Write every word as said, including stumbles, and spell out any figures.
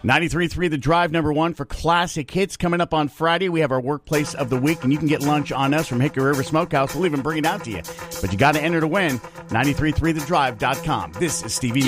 ninety-three point three The Drive, number one for classic hits. Coming up on Friday, we have our Workplace of the Week, and you can get lunch on us from Hickory River Smokehouse. We'll even bring it out to you. But you got to enter to win. ninety-three point three the drive dot com. This is Stevie